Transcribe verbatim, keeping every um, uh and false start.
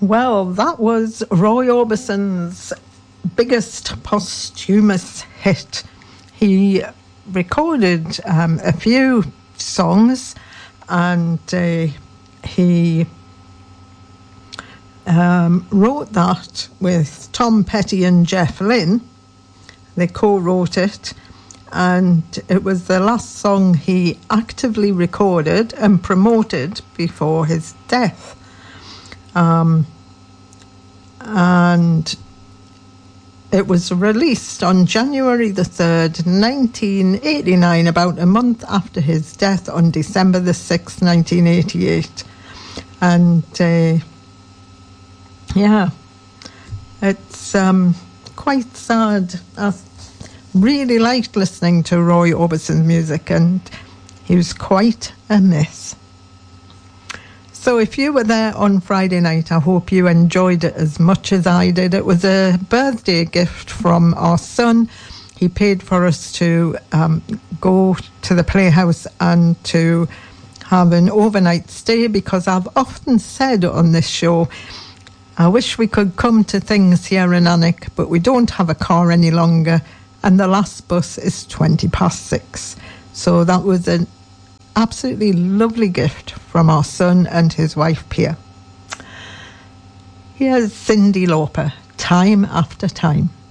Well, that was Roy Orbison's biggest posthumous hit. He recorded um, a few songs, and uh, he um, wrote that with Tom Petty and Jeff Lynne. They co-wrote it, and it was the last song he actively recorded and promoted before his death. Um, and it was released on January the third, nineteen eighty-nine, about a month after his death on December the sixth, nineteen eighty-eight. And, uh, yeah, it's um, quite sad. I really liked listening to Roy Orbison's music, and he was quite a miss. So if you were there on Friday night, I hope you enjoyed it as much as I did. It was a birthday gift from our son. He paid for us to um, go to the Playhouse and to have an overnight stay, because I've often said on this show, I wish we could come to things here in Alnwick, but we don't have a car any longer, and the last bus is twenty past six. So that was an absolutely lovely gift from our son and his wife Pia. Here's Cyndi Lauper, Time After Time.